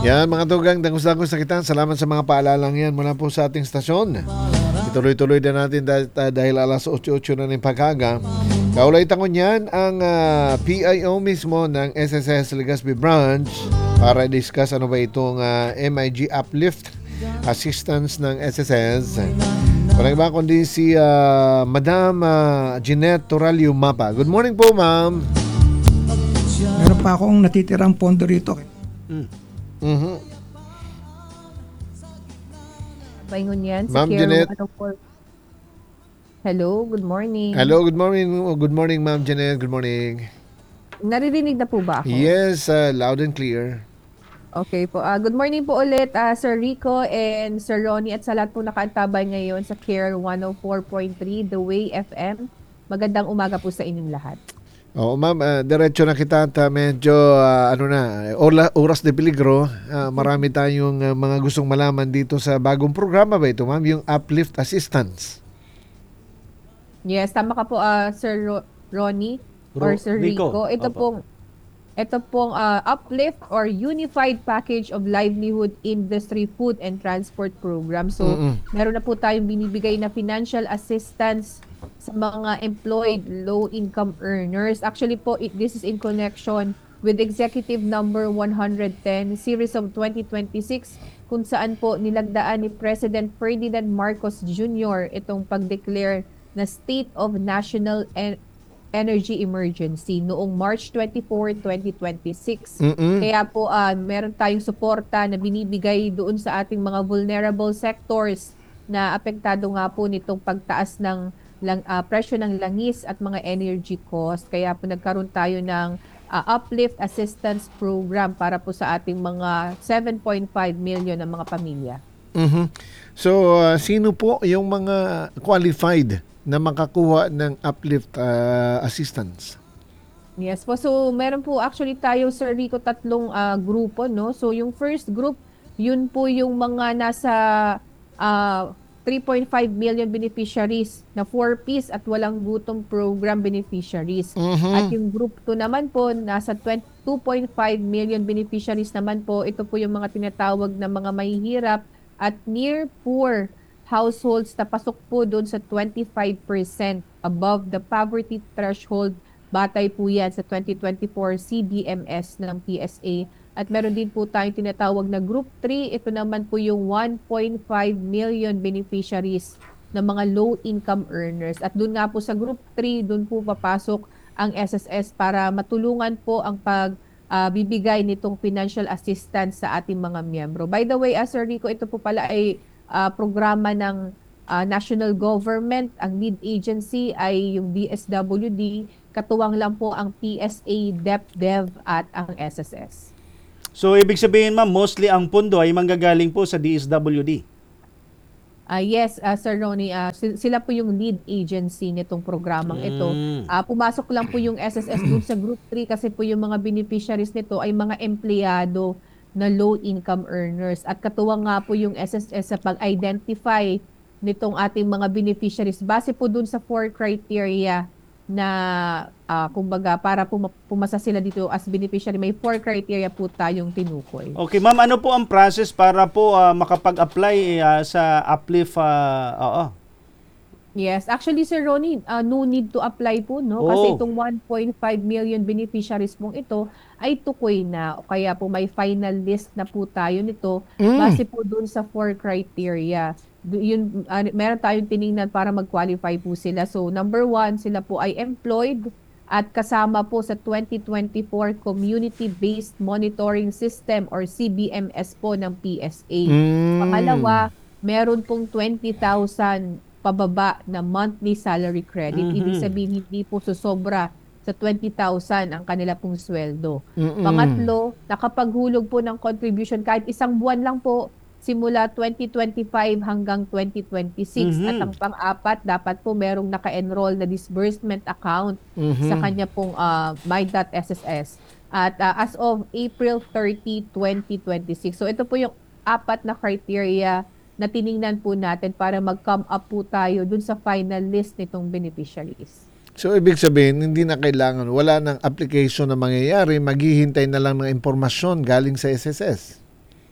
Yan mga tugang, dangos-dangos na kita. Salamat sa mga paalalang yan mula po sa ating stasyon. Ituloy-tuloy na natin dahil alas 8:08 na ng pagkaga. Kaulay tangon yan ang PIO mismo ng SSS Legazpi Branch para discuss ano ba itong MIG Uplift Assistance ng SSS. Walang iba kundi si Madam Jeanette Toralio Mapa. Good morning po, ma'am. Meron pa akong natitirang pondo rito. Paingon yan sa Ma'am Care Jeanette. 104. Hello, good morning. Hello, good morning. Good morning, Ma'am Jeanette. Good morning. Naririnig na po ba ako? Yes, loud and clear. Okay po. Good morning po ulit, Sir Rico and Sir Ronnie at sa lahat po nakaantabay ngayon sa Care 104.3 The Way FM. Magandang umaga po sa inyong lahat. Oo, ma'am, diretso na kita at medyo oras de peligro. Marami tayong mga gustong malaman dito sa bagong programa ba ito, ma'am? Yung Uplift Assistance. Yes, tama ka po, Sir Ronnie or Sir Rico. Rico. Ito pong Uplift or Unified Package of Livelihood Industry Food and Transport Program. So, meron na po tayong binibigay na financial assistance sa mga employed low-income earners. Actually po, this is in connection with Executive Number 110, Series of 2026, kung saan po nilagdaan ni President Ferdinand Marcos Jr. itong pag-declare na State of National Energy Emergency noong March 24, 2026. Kaya po meron tayong suporta na binibigay doon sa ating mga vulnerable sectors na apektado nga po nitong pagtaas ng presyo ng langis at mga energy cost. Kaya po nagkaroon tayo ng Uplift Assistance Program para po sa ating mga 7.5 million na mga pamilya. So, sino po yung mga qualified na makakuha ng Uplift Assistance? Yes po. So, meron po actually tayo, Sir Rico, tatlong grupo, no? So, yung first group, yun po yung mga nasa 3.5 million beneficiaries na 4-piece at walang gutom program beneficiaries. At yung group 2 naman po, nasa 2.5 million beneficiaries naman po. Ito po yung mga tinatawag na mga mahihirap at near poor households na pasok po doon sa 25% above the poverty threshold. Batay po yan sa 2024 CBMS ng PSA. At meron din po tayong tinatawag na Group 3. Ito naman po yung 1.5 million beneficiaries na mga low-income earners. At doon nga po sa Group 3, doon po papasok ang SSS para matulungan po ang pagbibigay nitong financial assistance sa ating mga miyembro. By the way, Sir Rico, ito po pala ay programa ng national government. Ang lead agency ay yung DSWD. Katuwang lang po ang PSA, DepDev at ang SSS. So, ibig sabihin, ma'am, mostly ang pondo ay manggagaling po sa DSWD. Yes, Sir Ronnie, sila po yung lead agency nitong programang ito. Pumasok lang po yung SSS dun sa Group 3 kasi po yung mga beneficiaries nito ay mga empleyado na low-income earners. At katuwang nga po yung SSS sa pag-identify nitong ating mga beneficiaries base po dun sa 4 criteria na kumbaga para pumasa sila dito as beneficiary. May 4 criteria po tayong tinukoy. Okay, ma'am, ano po ang process para po makapag-apply sa Uplift? Yes, actually Sir Ronnie, no need to apply po, no? Kasi itong 1.5 million beneficiaries pong ito ay tukoy na. Kaya po may final list na po tayo nito base po dun sa 4 criteria. Yun, meron tayong tiningnan para mag-qualify po sila. So number 1, sila po ay employed at kasama po sa 2024 Community-Based Monitoring System or CBMS po ng PSA. Pangalawa, meron pong 20,000 pababa na monthly salary credit. Ibig sabihin, hindi po susobra sa 20,000 ang kanila pong sweldo. Pangatlo, nakapaghulog po ng contribution kahit isang buwan lang po simula 2025 hanggang 2026. At ang pang-apat, dapat po merong naka-enroll na disbursement account sa kanya pong my.sss. At as of April 30, 2026. So ito po yung 4 na criteria na tiningnan po natin para mag-come up po tayo dun sa final list nitong beneficiaries. So, ibig sabihin, hindi na kailangan, wala ng application na mangyayari, maghihintay na lang ng impormasyon galing sa SSS.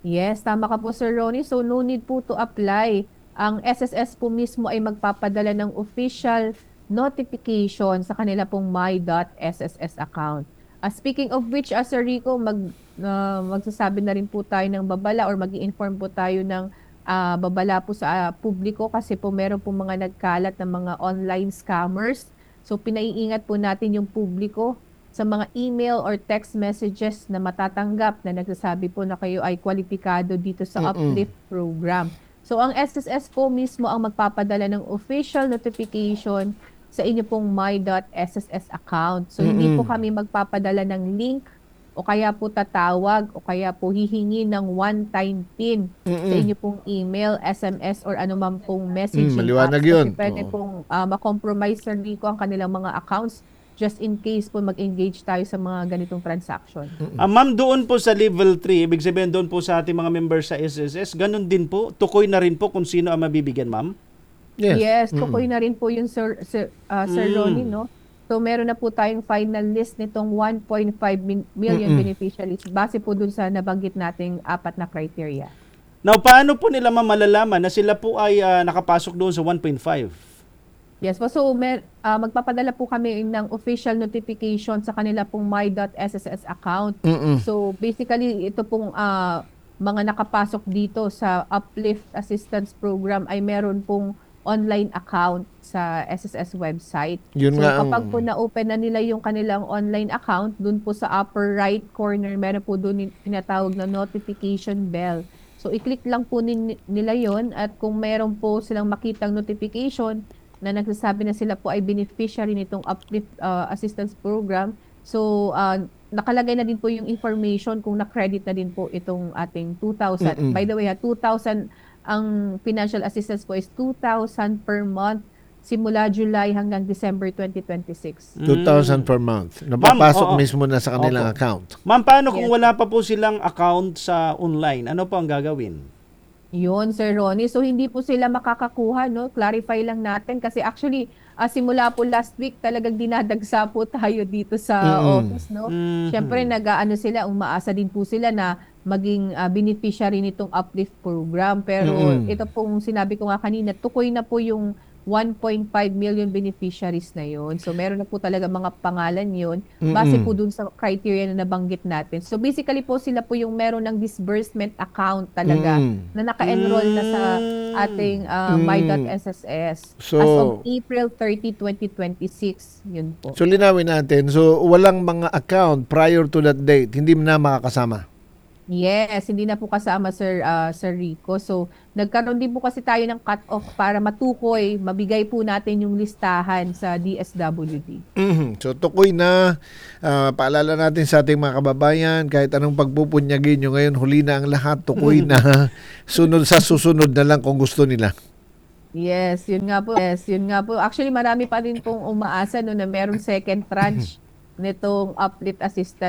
Yes, tama ka po Sir Ronnie. So no need po to apply. Ang SSS po mismo ay magpapadala ng official notification sa kanila pong my.sss account. Speaking of which, Sir Rico, magsasabi na rin po tayo ng babala or mag-i-inform po tayo ng babala po sa publiko kasi po meron po mga nagkalat ng mga online scammers. So pinaiingat po natin yung publiko sa mga email or text messages na matatanggap na nagsasabi po na kayo ay kwalipikado dito sa Uplift program. So ang SSS po mismo ang magpapadala ng official notification sa inyo pong my.sss account. So hindi po kami magpapadala ng link o kaya po tatawag o kaya po hihingi ng one-time PIN sa inyo pong email, SMS or anumang pong messaging maliwanag apps. yun. Kasi pwede pong makompromise Sir Rico ang kanilang mga accounts just in case po mag-engage tayo sa mga ganitong transaction. Ma'am, doon po sa level 3, ibig sabihin doon po sa ating mga members sa SSS, ganun din po, tukoy na rin po kung sino ang mabibigyan, ma'am? Yes, tukoy na rin po yung Sir Ronnie, no? So meron na po tayong final list nitong 1.5 million beneficiaries base po dun sa nabanggit nating 4 na criteria. Now, paano po nila malalaman na sila po ay nakapasok doon sa 1.5? Yes po, so magpapadala po kami ng official notification sa kanila pong my.sss account. So basically, ito pong mga nakapasok dito sa Uplift Assistance Program ay meron pong online account sa SSS website. Yun So nga ang- kapag po na-open na nila yung kanilang online account, dun po sa upper right corner, meron po dun tinatawag na notification bell. So i-click lang po nila yon at kung meron po silang makitang notification na nagsasabi na sila po ay beneficiary nitong Uplift Assistance Program, so nakalagay na din po yung information kung na-credit na din po itong ating 2,000. By the way, 2,000 ang financial assistance po is 2,000 per month simula July hanggang December 2026. 2,000 per month. Napapasok oo. mismo na sa kanilang Opo. account. Ma'am, paano kung Yes. wala pa po silang account sa online? Ano po ang gagawin? Yun, Sir Ronnie. So, hindi po sila makakakuha, no? Clarify lang natin kasi actually, simula po last week, talagang dinadagsa po tayo dito sa office, no? Siyempre, sila, umaasa din po sila na maging beneficiary nitong Uplift program. Pero ito pong sinabi ko nga kanina, tukoy na po yung 1.5 million beneficiaries na yun. So, meron na po talaga mga pangalan yun. Base po dun sa criteria na nabanggit natin. So, basically po sila po yung meron ng disbursement account talaga na naka-enroll na sa ating my.sss So- as of April 30, 2026. Yun po. So linawin natin. So walang mga account prior to that date, hindi na makakasama. Yes, hindi na po kasama Sir Rico. So, nagkaroon din po kasi tayo ng cut-off para matukoy, mabigay po natin yung listahan sa DSWD. So tukoy na, paalala natin sa ating mga kababayan, kahit anong pagpupunyagin nyo ngayon, huli na ang lahat, tukoy na, susunod na lang kung gusto nila. Yes, yun nga po. Yes, yun nga po. Actually, marami pa din pong umaasa no, na merong second tranche nitong Uplift Assistance